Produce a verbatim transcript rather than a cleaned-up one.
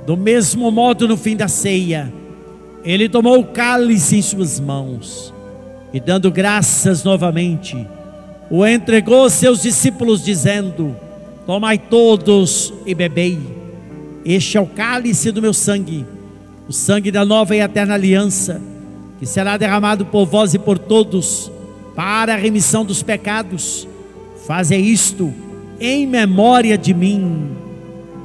Do mesmo modo, no fim da ceia, ele tomou o cálice em suas mãos e, dando graças novamente, o entregou aos seus discípulos, dizendo: tomai todos e bebei. Este é o cálice do meu sangue, o sangue da nova e eterna aliança, que será derramado por vós e por todos para a remissão dos pecados. Fazei isto em memória de mim.